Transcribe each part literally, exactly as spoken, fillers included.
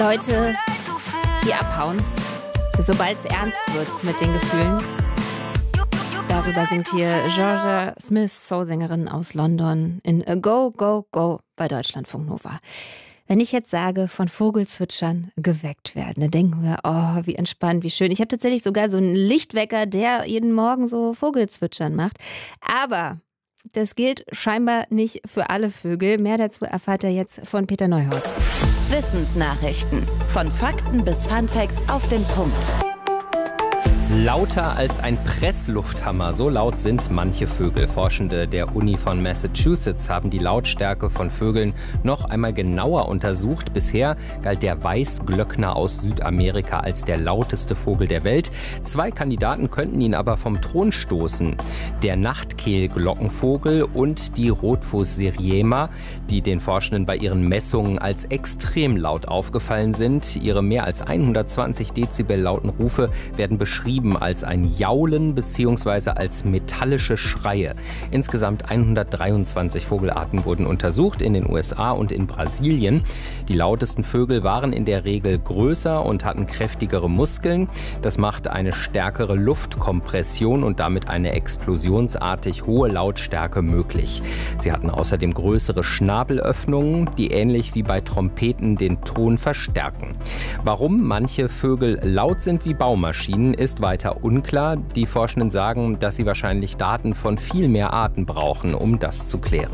Leute, die abhauen, sobald es ernst wird mit den Gefühlen. Darüber singt hier Georgia Smith, Soulsängerin aus London, in A Go, Go, Go bei Deutschlandfunk Nova. Wenn ich jetzt sage, von Vogelzwitschern geweckt werden, dann denken wir, oh, wie entspannt, wie schön. Ich habe tatsächlich sogar so einen Lichtwecker, der jeden Morgen so Vogelzwitschern macht. Aber das gilt scheinbar nicht für alle Vögel. Mehr dazu erfahrt ihr jetzt von Peter Neuhaus. Wissensnachrichten. Von Fakten bis Funfacts auf den Punkt. Lauter als ein Presslufthammer, so laut sind manche Vögel. Forschende der Uni von Massachusetts haben die Lautstärke von Vögeln noch einmal genauer untersucht. Bisher galt der Weißglöckner aus Südamerika als der lauteste Vogel der Welt. Zwei Kandidaten könnten ihn aber vom Thron stoßen. Der Nachtkehlglockenvogel und die Rotfuß-Syriema, die den Forschenden bei ihren Messungen als extrem laut aufgefallen sind. Ihre mehr als hundertzwanzig Dezibel lauten Rufe werden beschrieben als ein Jaulen bzw. als metallische Schreie. Insgesamt hundertdreiundzwanzig Vogelarten wurden untersucht in den U S A und in Brasilien. Die lautesten Vögel waren in der Regel größer und hatten kräftigere Muskeln. Das macht eine stärkere Luftkompression und damit eine explosionsartig hohe Lautstärke möglich. Sie hatten außerdem größere Schnabelöffnungen, die ähnlich wie bei Trompeten den Ton verstärken. Warum manche Vögel laut sind wie Baumaschinen, ist weiter unklar. Die Forschenden sagen, dass sie wahrscheinlich Daten von viel mehr Arten brauchen, um das zu klären.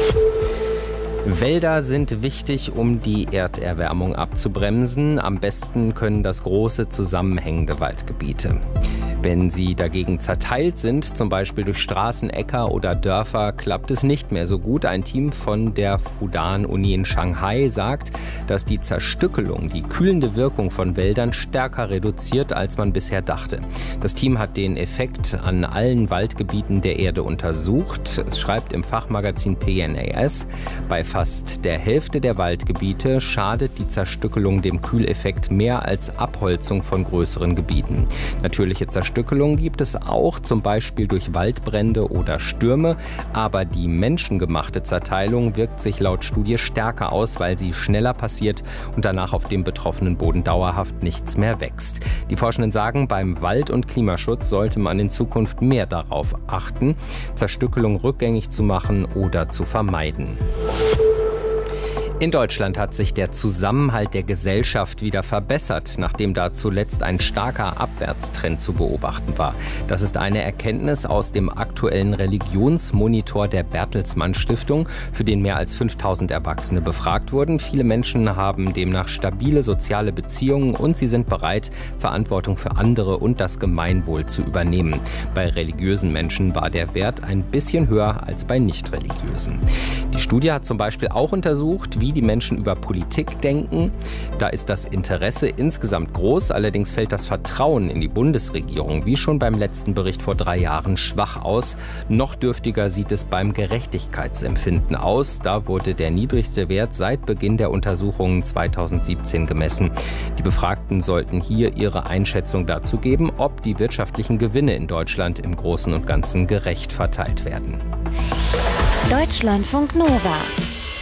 Wälder sind wichtig, um die Erderwärmung abzubremsen. Am besten können das große, zusammenhängende Waldgebiete. Wenn sie dagegen zerteilt sind, zum Beispiel durch Straßen, Äcker oder Dörfer, klappt es nicht mehr so gut. Ein Team von der Fudan-Uni in Shanghai sagt, dass die Zerstückelung die kühlende Wirkung von Wäldern stärker reduziert, als man bisher dachte. Das Team hat den Effekt an allen Waldgebieten der Erde untersucht. Es schreibt im Fachmagazin P N A S, bei fast der Hälfte der Waldgebiete schadet die Zerstückelung dem Kühleffekt mehr als Abholzung von größeren Gebieten. Natürliche Zerstückelung gibt es auch, zum Beispiel durch Waldbrände oder Stürme, aber die menschengemachte Zerteilung wirkt sich laut Studie stärker aus, weil sie schneller passiert und danach auf dem betroffenen Boden dauerhaft nichts mehr wächst. Die Forschenden sagen, beim Wald- und Klimaschutz sollte man in Zukunft mehr darauf achten, Zerstückelung rückgängig zu machen oder zu vermeiden. In Deutschland hat sich der Zusammenhalt der Gesellschaft wieder verbessert, nachdem da zuletzt ein starker Abwärtstrend zu beobachten war. Das ist eine Erkenntnis aus dem aktuellen Religionsmonitor der Bertelsmann Stiftung, für den mehr als fünftausend Erwachsene befragt wurden. Viele Menschen haben demnach stabile soziale Beziehungen und sie sind bereit, Verantwortung für andere und das Gemeinwohl zu übernehmen. Bei religiösen Menschen war der Wert ein bisschen höher als bei nicht-religiösen. Die Studie hat zum Beispiel auch untersucht, wie wie die Menschen über Politik denken. Da ist das Interesse insgesamt groß, allerdings fällt das Vertrauen in die Bundesregierung, wie schon beim letzten Bericht vor drei Jahren, schwach aus. Noch dürftiger sieht es beim Gerechtigkeitsempfinden aus. Da wurde der niedrigste Wert seit Beginn der Untersuchungen zweitausendsiebzehn gemessen. Die Befragten sollten hier ihre Einschätzung dazu geben, ob die wirtschaftlichen Gewinne in Deutschland im Großen und Ganzen gerecht verteilt werden. Deutschlandfunk Nova.